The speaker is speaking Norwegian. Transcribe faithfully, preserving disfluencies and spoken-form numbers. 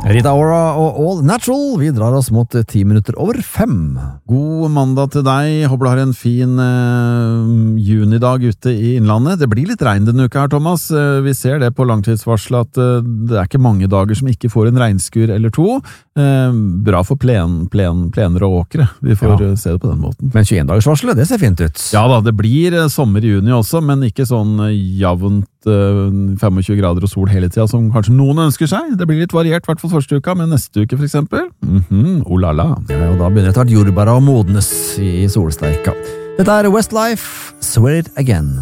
Rita Ora og All Natural, vi drar oss mot ti minutter over fem. God mandag til deg, håper du har en fin eh, junidag ute i innlandet. Det blir litt regn denne uka her, Thomas. Eh, vi ser det på langtidsvarslet at eh, det er ikke mange dager som ikke får en regnskur eller to. Eh, bra for plen, plen, plener og åkre, vi får ja. se det på den måten. Men tjueen-dagers varslet, det ser fint ut. Ja da, det blir eh, sommer i juni også, men ikke sånn eh, jevnt tjuefem grader og sol hele tida, som kanskje noen ønsker seg. Det blir litt variert, hvert fall første uka, men neste uke for eksempel. Mhm, oh la la. Ja, og da begynner etter hvert jordbæra å modnes i solsteika. Dette er Westlife, Swear It Again.